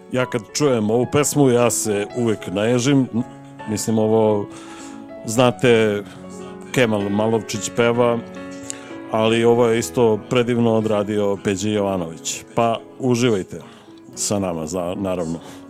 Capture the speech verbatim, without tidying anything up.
Ja kad čujem ovu pesmu, ja se uvek naježim. Mislim, ovo, znate, Kemal Malovčić peva, ali ovo je isto predivno odradio Peđa Jovanović. Pa uživajte sa nama, za, naravno.